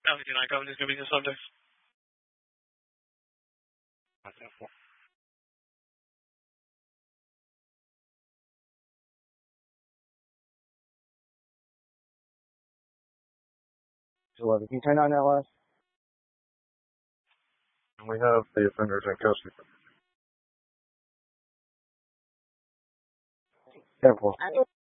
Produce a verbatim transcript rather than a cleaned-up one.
Alpha two nine, Covenant is going to be the subject. eleven. Can you turn on that last? And we have the offenders in custody. Careful.